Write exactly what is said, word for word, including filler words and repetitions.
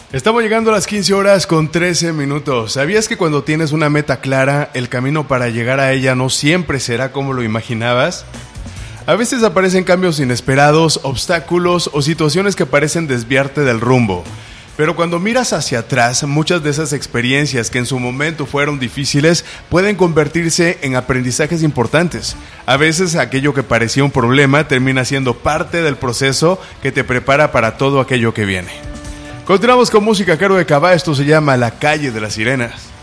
Estamos llegando a las quince horas con trece minutos. ¿Sabías que cuando tienes una meta clara, el camino para llegar a ella no siempre será como lo imaginabas? A veces aparecen cambios inesperados, obstáculos o situaciones que parecen desviarte del rumbo. Pero cuando miras hacia atrás, muchas de esas experiencias que en su momento fueron difíciles pueden convertirse en aprendizajes importantes. A veces aquello que parecía un problema termina siendo parte del proceso que te prepara para todo aquello que viene. Continuamos con música a cargo de Cabá, esto se llama La Calle de las Sirenas.